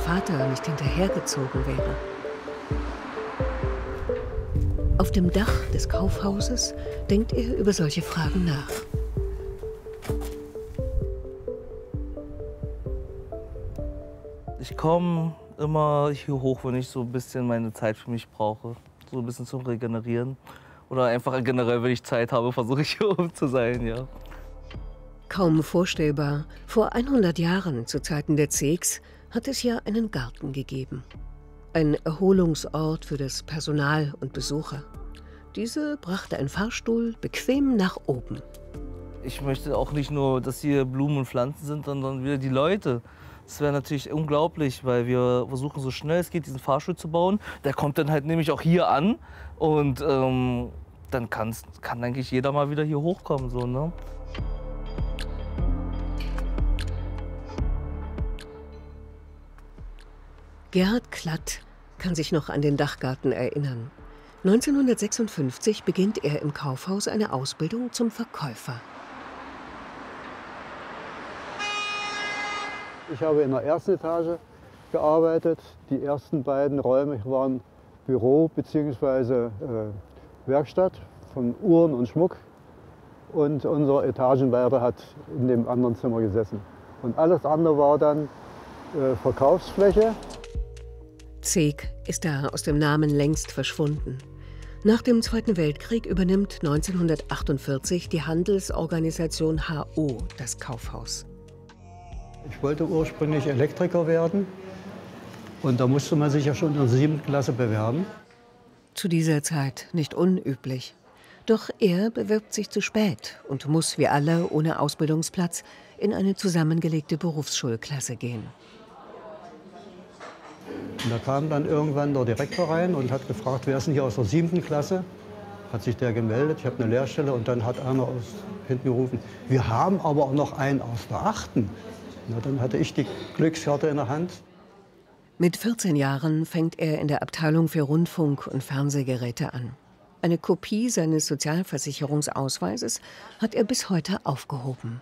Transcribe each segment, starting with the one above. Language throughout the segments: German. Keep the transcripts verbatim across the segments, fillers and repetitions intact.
Vater nicht hinterhergezogen wäre. Auf dem Dach des Kaufhauses denkt er über solche Fragen nach. Ich komme immer hier hoch, wenn ich so ein bisschen meine Zeit für mich brauche. So ein bisschen zum Regenerieren. Oder einfach generell, wenn ich Zeit habe, versuche ich hier oben zu sein, ja. Kaum vorstellbar, vor hundert Jahren, zu Zeiten der Zeeks, hat es hier einen Garten gegeben. Ein Erholungsort für das Personal und Besucher. Diese brachte ein Fahrstuhl bequem nach oben. Ich möchte auch nicht nur, dass hier Blumen und Pflanzen sind, sondern wieder die Leute. Das wäre natürlich unglaublich, weil wir versuchen, so schnell es geht, diesen Fahrstuhl zu bauen. Der kommt dann halt nämlich auch hier an und ähm, dann kann's, kann eigentlich jeder mal wieder hier hochkommen. So, ne? Gerhard Klatt kann sich noch an den Dachgarten erinnern. neunzehnhundertsechsundfünfzig beginnt er im Kaufhaus eine Ausbildung zum Verkäufer. Ich habe in der ersten Etage gearbeitet. Die ersten beiden Räume waren Büro bzw. Äh, Werkstatt von Uhren und Schmuck. Und unser Etagenleiter hat in dem anderen Zimmer gesessen. Und alles andere war dann äh, Verkaufsfläche. Zeek ist da aus dem Namen längst verschwunden. Nach dem Zweiten Weltkrieg übernimmt neunzehnhundertachtundvierzig die Handelsorganisation H O das Kaufhaus. Ich wollte ursprünglich Elektriker werden und da musste man sich ja schon in der siebten Klasse bewerben. Zu dieser Zeit nicht unüblich. Doch er bewirbt sich zu spät und muss wie alle ohne Ausbildungsplatz in eine zusammengelegte Berufsschulklasse gehen. Und da kam dann irgendwann der Direktor rein und hat gefragt, wer ist denn hier aus der siebten Klasse? Hat sich der gemeldet, ich habe eine Lehrstelle, und dann hat einer aus hinten gerufen, wir haben aber auch noch einen aus der achten. Na, dann hatte ich die Glückskarte in der Hand. Mit vierzehn Jahren fängt er in der Abteilung für Rundfunk- und Fernsehgeräte an. Eine Kopie seines Sozialversicherungsausweises hat er bis heute aufgehoben.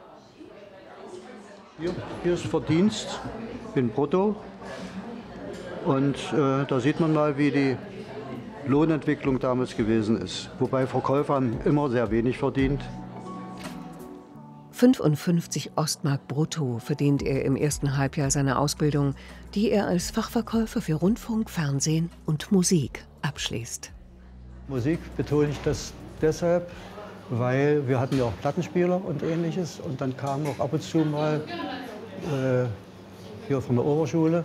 Hier, hier ist Verdienst in Brutto. Und äh, da sieht man mal, wie die Lohnentwicklung damals gewesen ist. Wobei Verkäufer haben immer sehr wenig verdient. fünfundfünfzig Ostmark brutto verdient er im ersten Halbjahr seiner Ausbildung, die er als Fachverkäufer für Rundfunk, Fernsehen und Musik abschließt. Musik betone ich das deshalb, weil wir hatten ja auch Plattenspieler und Ähnliches. Und dann kam auch ab und zu mal äh, hier von der Oberschule